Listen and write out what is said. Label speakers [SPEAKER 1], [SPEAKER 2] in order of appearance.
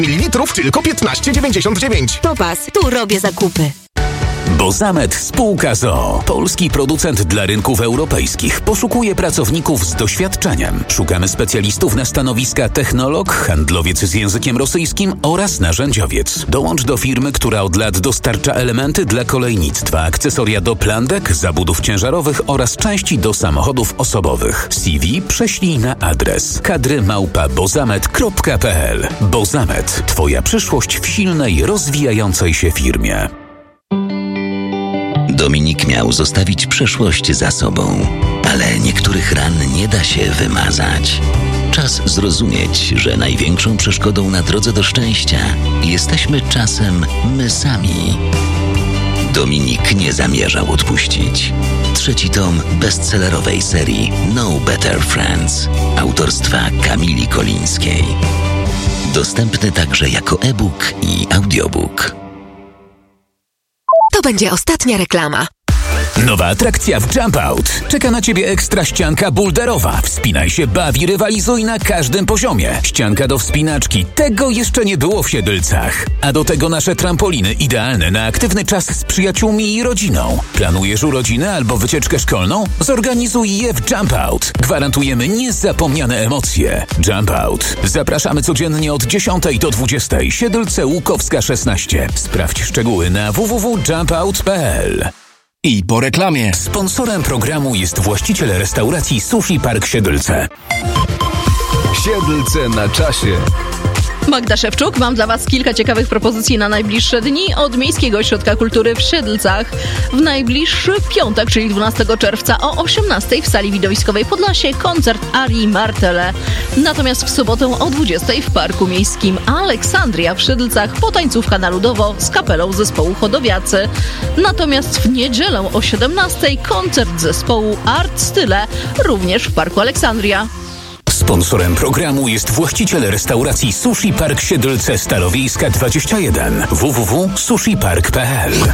[SPEAKER 1] ml tylko 15,99.
[SPEAKER 2] Topaz, tu robię zakupy.
[SPEAKER 3] Bozamet Spółka z.o.o. Polski producent dla rynków europejskich. Poszukuje pracowników z doświadczeniem. Szukamy specjalistów na stanowiska technolog, handlowiec z językiem rosyjskim oraz narzędziowiec. Dołącz do firmy, która od lat dostarcza elementy dla kolejnictwa, akcesoria do plandek, zabudów ciężarowych oraz części do samochodów osobowych. CV prześlij na adres kadry@bozamet.pl. Bozamet. Twoja przyszłość w silnej, rozwijającej się firmie.
[SPEAKER 4] Dominik miał zostawić przeszłość za sobą, ale niektórych ran nie da się wymazać. Czas zrozumieć, że największą przeszkodą na drodze do szczęścia jesteśmy czasem my sami. Dominik nie zamierzał odpuścić. 3. tom bestsellerowej serii No Better Friends autorstwa Kamili Kolińskiej. Dostępny także jako e-book i audiobook.
[SPEAKER 2] To będzie ostatnia reklama.
[SPEAKER 3] Nowa atrakcja w Jump Out. Czeka na Ciebie ekstra ścianka bulderowa. Wspinaj się, bawi, rywalizuj na każdym poziomie. Ścianka do wspinaczki. Tego jeszcze nie było w Siedlcach. A do tego nasze trampoliny idealne na aktywny czas z przyjaciółmi i rodziną. Planujesz urodziny albo wycieczkę szkolną? Zorganizuj je w Jump Out. Gwarantujemy niezapomniane emocje. Jump Out. Zapraszamy codziennie od 10 do 20. Siedlce Łukowska 16. Sprawdź szczegóły na www.jumpout.pl.
[SPEAKER 1] I po reklamie.
[SPEAKER 3] Sponsorem programu jest właściciel restauracji Sushi Park Siedlce.
[SPEAKER 1] Siedlce na czasie.
[SPEAKER 5] Magda Szewczuk, mam dla Was kilka ciekawych propozycji na najbliższe dni od Miejskiego Ośrodka Kultury w Siedlcach. W najbliższy piątek, czyli 12 czerwca o 18 w sali widowiskowej Podlasie koncert Arii Martele. Natomiast w sobotę o 20 w Parku Miejskim Aleksandria w Siedlcach potańcówka na ludowo z kapelą zespołu Chodowiacy. Natomiast w niedzielę o 17 koncert zespołu Art Style również w Parku Aleksandria.
[SPEAKER 3] Sponsorem programu jest właściciel restauracji Sushi Park Siedlce Stalowiejska 21. www.sushipark.pl.